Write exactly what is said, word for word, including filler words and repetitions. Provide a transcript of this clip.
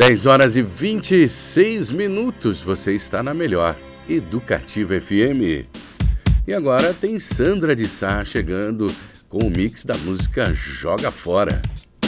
dez horas e vinte e seis minutos, você está na melhor Educativa F M. E agora tem Sandra de Sá chegando com o mix da música Joga Fora.